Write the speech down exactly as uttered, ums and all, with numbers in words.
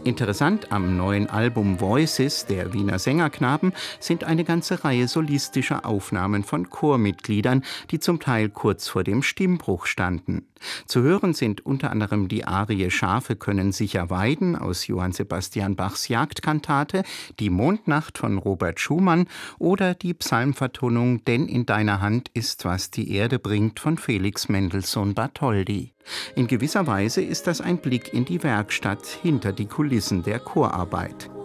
Interessant am neuen Album Voices der Wiener Sängerknaben sind eine ganze Reihe solistischer Aufnahmen von Chormitgliedern, die zum Teil kurz vor dem Stimmbruch standen. Zu hören sind unter anderem die Arie Schafe können sicher weiden aus Johann Sebastian Bachs Jagdkantate, die Mondnacht von Robert Schumann oder die Psalmvertonung Denn in deiner Hand ist, was die Erde bringt von Felix Mendelssohn Bartholdy. In gewisser Weise ist das ein Blick in die Werkstatt hinter die Kulissen der Chorarbeit.